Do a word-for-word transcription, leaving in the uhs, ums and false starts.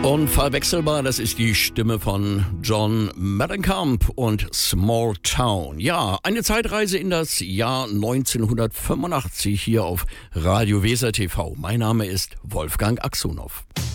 Unverwechselbar, das ist die Stimme von John Mellencamp und Small Town. Ja, eine Zeitreise in das Jahr neunzehnhundertfünfundachtzig hier auf Radio Weser T V. Mein Name ist Wolfgang Aksunow.